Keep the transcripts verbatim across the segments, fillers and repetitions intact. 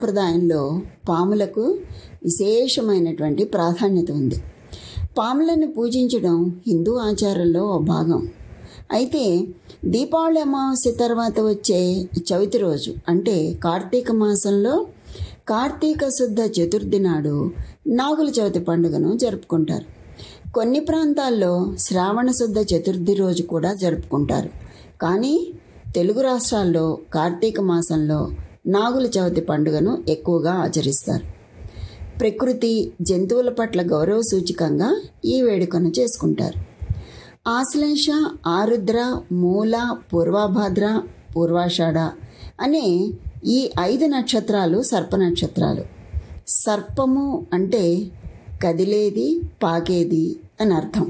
సంప్రదాయంలో పాములకు విశేషమైనటువంటి ప్రాధాన్యత ఉంది. పాములను పూజించడం హిందూ ఆచారంలో ఓ భాగం. అయితే దీపావళి అమావాస్య తర్వాత వచ్చే చవితి రోజు అంటే కార్తీక మాసంలో కార్తీక శుద్ధ చతుర్థి నాడు నాగుల చవితి పండుగను జరుపుకుంటారు. కొన్ని ప్రాంతాల్లో శ్రావణ శుద్ధ చతుర్థి రోజు కూడా జరుపుకుంటారు. కానీ తెలుగు రాష్ట్రాల్లో కార్తీక మాసంలో నాగుల చవితి పండుగను ఎక్కువగా ఆచరిస్తారు. ప్రకృతి జంతువుల పట్ల గౌరవ సూచకంగా ఈ వేడుకను చేసుకుంటారు. ఆశ్లేష, ఆరుద్ర, మూల, పూర్వభాద్ర, పూర్వాషాఢ అనే ఈ ఐదు నక్షత్రాలు సర్ప నక్షత్రాలు. సర్పము అంటే కదిలేది, పాకేది అని అర్థం.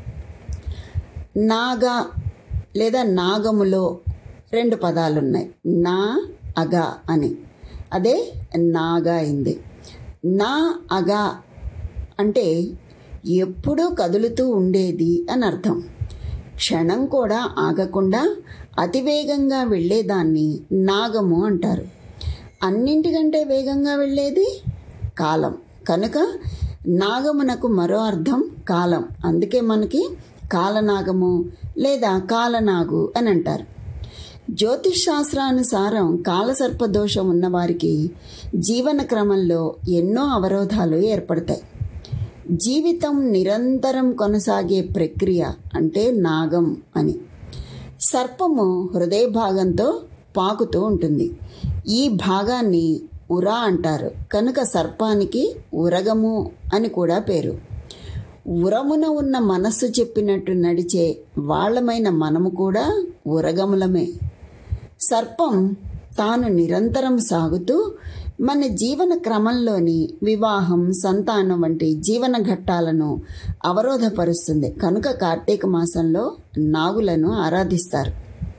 నాగ లేదా నాగములో రెండు పదాలున్నాయి, నా అగ అని. అదే నాగా అయింది. నా అగ అంటే ఎప్పుడూ కదులుతూ ఉండేది అని అర్థం. క్షణం కూడా ఆగకుండా అతివేగంగా వెళ్ళేదాన్ని నాగము అంటారు. అన్నింటికంటే వేగంగా వెళ్ళేది కాలం. కనుక నాగమునకు మరో అర్థం కాలం. అందుకే మనకి కాలనాగము లేదా కాలనాగు అని అంటారు. జ్యోతిష్ శాస్త్రానుసారం కాలసర్పదోషం ఉన్నవారికి జీవన క్రమంలో ఎన్నో అవరోధాలు ఏర్పడతాయి. జీవితం నిరంతరం కొనసాగే ప్రక్రియ అంటే నాగం అని. సర్పము హృదయ భాగంతో పాకుతూ ఉంటుంది. ఈ భాగాన్ని ఉరా అంటారు. కనుక సర్పానికి ఉరగము అని కూడా పేరు. ఉరమున ఉన్న మనస్సు చెప్పినట్టు నడిచే వాళ్ళమైన మనము కూడా ఉరగములమే. సర్పం తాను నిరంతరం సాగుతూ మన జీవన క్రమంలోని వివాహం, సంతానం వంటి జీవన ఘట్టాలను అవరోధపరుస్తుంది. కనుక కార్తీక మాసంలో నాగులను ఆరాధిస్తారు.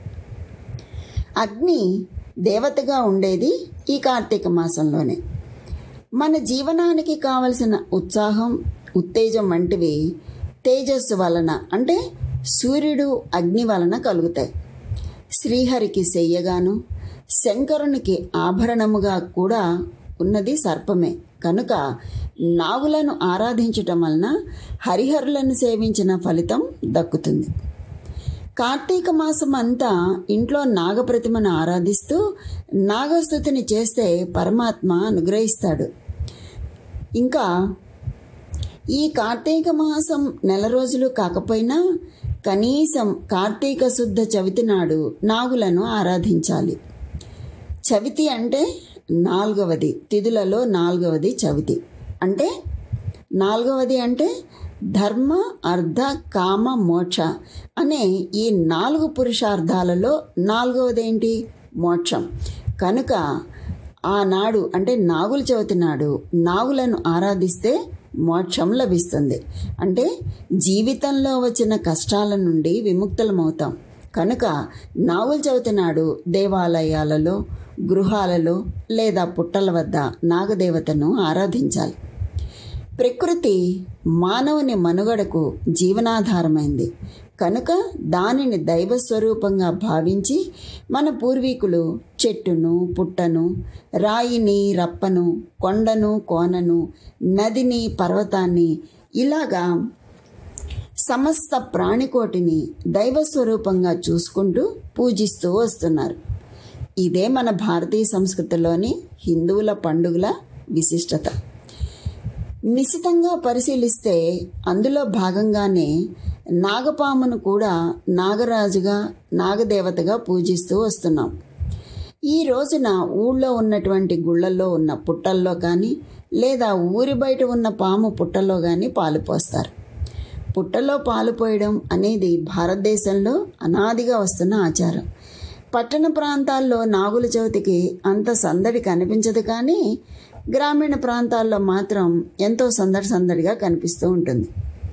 అగ్ని దేవతగా ఉండేది ఈ కార్తీక మాసంలోనే. మన జీవనానికి కావలసిన ఉత్సాహం, ఉత్తేజం వంటివి తేజస్సు వలన అంటే సూర్యుడు, అగ్ని వలన కలుగుతాయి. శ్రీహరికి శయ్యగాను శంకరునికి ఆభరణముగా కూడా ఉన్నది సర్పమే. కనుక నాగులను ఆరాధించటం వలన హరిహరులను సేవించిన ఫలితం దక్కుతుంది. కార్తీక మాసం అంతా ఇంట్లో నాగప్రతిమను ఆరాధిస్తూ నాగస్తుతిని చేస్తే పరమాత్మ అనుగ్రహిస్తాడు. ఇంకా ఈ కార్తీక మాసం నెల రోజులు కాకపోయినా కనీసం కార్తీక శుద్ధ చవితి నాడు నాగులను ఆరాధించాలి. చవితి అంటే నాలుగవది, తిథులలో నాలుగవది చవితి. అంటే నాలుగవది అంటే ధర్మ, అర్థ, కామ, మోక్ష అనే ఈ నాలుగు పురుషార్థాలలో నాలుగవదేంటి? మోక్షం. కనుక ఆనాడు అంటే నాగుల చవితి నాడు నాగులను ఆరాధిస్తే మోక్షం లభిస్తుంది. అంటే జీవితంలో వచ్చిన కష్టాల నుండి విముక్తులమవుతాం. కనుక నాగుల చవితి నాడు దేవాలయాలలో, గృహాలలో లేదా పుట్టల వద్ద నాగదేవతను ఆరాధించాలి. ప్రకృతి మానవుని మనుగడకు జీవనాధారమైంది. కనుక దానిని దైవస్వరూపంగా భావించి మన పూర్వీకులు చెట్టును, పుట్టను, రాయిని, రప్పను, కొండను, కోనను, నదిని, పర్వతాన్ని ఇలాగా సమస్త ప్రాణికోటిని దైవస్వరూపంగా చూసుకుంటూ పూజిస్తూ వస్తున్నారు. ఇదే మన భారతీయ సంస్కృతిలోని హిందువుల పండుగల విశిష్టత. నిశితంగా పరిశీలిస్తే అందులో భాగంగానే నాగపామును కూడా నాగరాజుగా, నాగదేవతగా పూజిస్తూ వస్తున్నాం. ఈ రోజున ఊళ్ళో ఉన్నటువంటి గుళ్ళల్లో ఉన్న పుట్టల్లో కానీ లేదా ఊరి బయట ఉన్న పాము పుట్టలో కానీ పాలు పోస్తారు. పుట్టలో పాలు పోయడం అనేది భారతదేశంలో అనాదిగా వస్తున్న ఆచారం. పట్టణ ప్రాంతాల్లో నాగుల చవితికి అంత సందడి కనిపించదు, కానీ గ్రామీణ ప్రాంతాల్లో మాత్రం ఎంతో సందడి సందడిగా కనిపిస్తూ ఉంటుంది.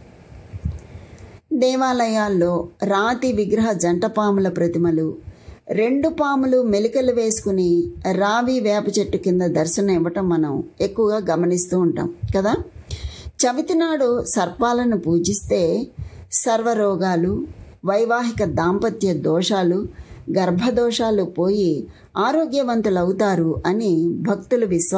దేవాలయాల్లో రాతి విగ్రహ జంట పాముల ప్రతిమలు, రెండు పాములు మెలికలు వేసుకుని రావి వేప చెట్టు కింద దర్శనం ఇవ్వటం మనం ఎక్కువగా గమనిస్తూ ఉంటాం కదా. చవితి నాడు సర్పాలను పూజిస్తే సర్వరోగాలు, వైవాహిక దాంపత్య దోషాలు, గర్భదోషాలు పోయి ఆరోగ్యవంతులవుతారు అని భక్తుల విశ్వాసం.